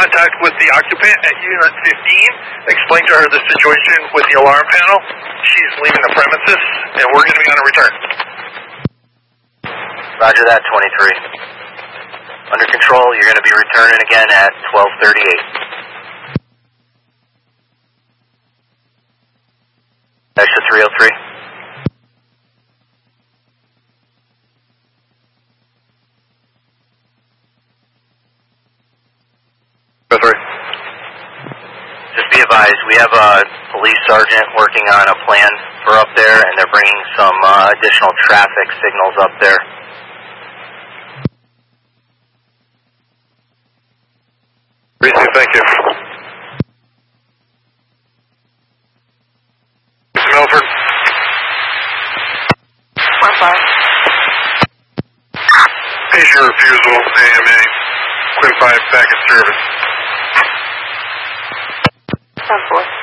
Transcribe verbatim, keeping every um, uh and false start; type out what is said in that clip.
Contact with the occupant at Unit fifteen. Explain to her the situation with the alarm panel. She's leaving the premises, and we're going to be on a return. Roger that, twenty-three. Under control, you're going to be returning again at twelve thirty-eight. Extra three oh three. Just be advised, we have a police sergeant working on a plan for up there, and they're bringing some uh, additional traffic signals up there. Briefly, thank you. Milford. One five. Patient refusal, A M A. Quinn five, back in service. Ten four.